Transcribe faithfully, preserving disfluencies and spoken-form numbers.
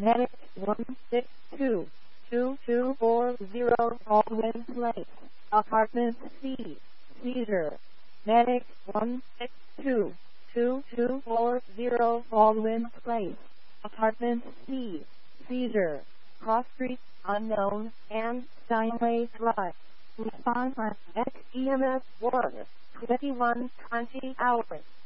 Medic one six two, two two four zero Baldwin Place, Apartment C, Seizure. Medic one six two, two two four zero Baldwin Place, Apartment C, Seizure. Cross Street, unknown, and Steinway Drive. Response at X E M S one, twenty-one twenty hours.